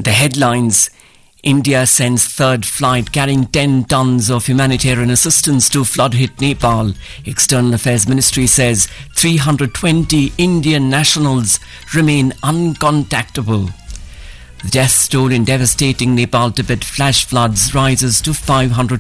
The headlines: India sends third flight carrying 10 tons of humanitarian assistance to flood-hit Nepal. External Affairs Ministry says 320 Indian nationals remain uncontactable. The death toll in devastating Nepal-Tibet flash floods rises to 500.